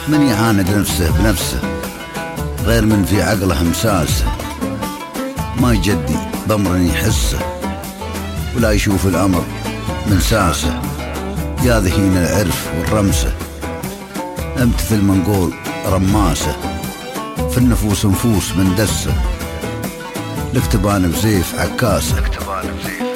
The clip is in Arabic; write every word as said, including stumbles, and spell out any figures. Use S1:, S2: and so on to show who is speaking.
S1: من يعاند نفسه بنفسه غير من في عقله مساسه، ما يجدي بأمر يحسه ولا يشوف الأمر من ساسه. يا ذهين العرف والرمسة امتثل منقول رماسة، في النفوس نفوس من دسه الاكتبان بزيف عكاسه.